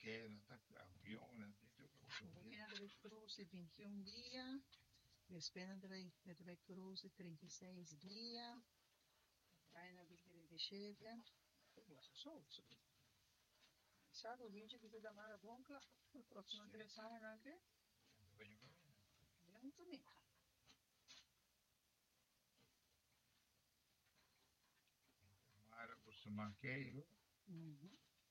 queda campeona de Buena de Cruz 21 días. Despena de Cruz 36 días. Raina de Chega. Sabe o vídeo que da Mara Bonca? O próximo interessante anche? Vediamo un Mara posso manchare?